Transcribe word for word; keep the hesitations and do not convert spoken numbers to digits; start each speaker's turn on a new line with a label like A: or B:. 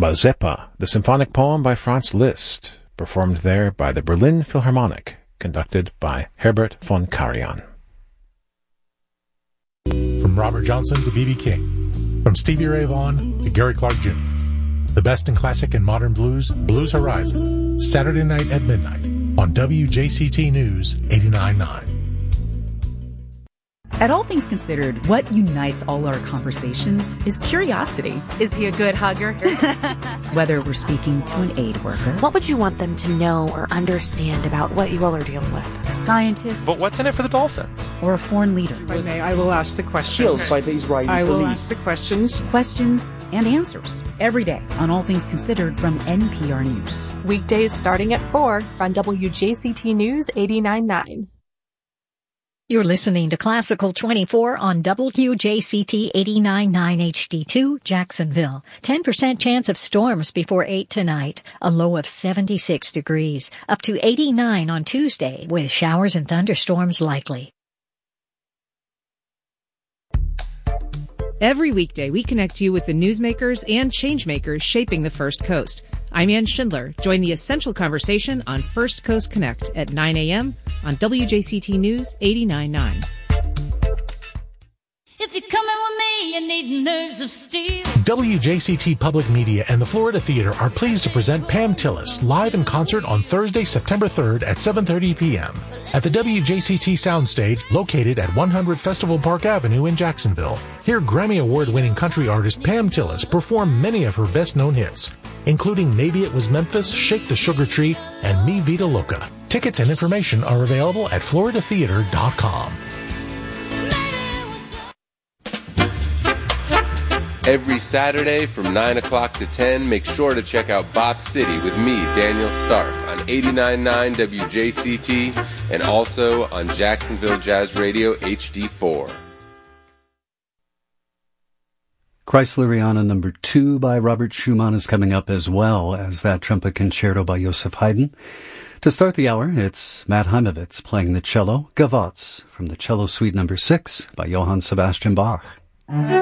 A: Mazeppa, the symphonic poem by Franz Liszt, performed there by the Berlin Philharmonic, conducted by Herbert von Karajan.
B: From Robert Johnson to B B King, from Stevie Ray Vaughan to Gary Clark Junior The best in classic and modern blues, Blues Horizon, Saturday night at midnight on W J C T News eighty-nine point nine.
C: At All Things Considered, what unites all our conversations is curiosity.
D: Is he a good hugger?
C: Whether we're speaking to an aid worker.
E: What would you want them to know or understand about what you all are dealing with?
C: A scientist.
F: But what's in it for the Dolphins?
C: Or a foreign leader.
G: If I may, I will ask the questions.
H: By the Israeli
G: I will
H: police.
G: ask the questions.
C: Questions and answers. Every day on All Things Considered from N P R News.
I: Weekdays starting at four on W J C T News eighty-nine point nine.
J: You're listening to Classical twenty-four on W J C T eighty-nine point nine H D two, Jacksonville. ten percent chance of storms before eight tonight. A low of seventy-six degrees. Up to eighty-nine on Tuesday, with showers and thunderstorms likely.
K: Every weekday, we connect you with the newsmakers and changemakers shaping the First Coast. I'm Ann Schindler. Join the essential conversation on First Coast Connect at nine a.m. on W J C T News eighty-nine point nine.
L: If you're coming with me, you need nerves of steel.
B: W J C T Public Media and the Florida Theater are pleased to present Pam Tillis live in concert on Thursday, September third at seven thirty p.m. at the W J C T Soundstage located at one hundred Festival Park Avenue in Jacksonville. Hear Grammy Award-winning country artist Pam Tillis perform many of her best-known hits, including Maybe It Was Memphis, Shake the Sugar Tree, and Mi Vida Loca. Tickets and information are available at florida theater dot com.
M: Every Saturday from nine o'clock to ten, make sure to check out Bop City with me, Daniel Stark, on eighty-nine point nine W J C T and also on Jacksonville Jazz Radio H D four.
N: Chrysleriana number two by Robert Schumann is coming up, as well as that trumpet concerto by Joseph Haydn. To start the hour, it's Matt Heimovitz playing the cello, Gavottes, from the Cello Suite number six by Johann Sebastian Bach.